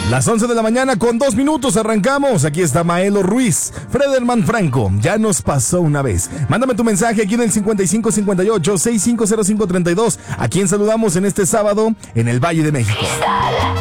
Las 11 de la mañana con 2 minutos arrancamos. Aquí está Maelo Ruiz, Frederman Franco. Ya nos pasó una vez. Mándame tu mensaje aquí en el 5558-650532. ¿A quién saludamos en este sábado en el Valle de México?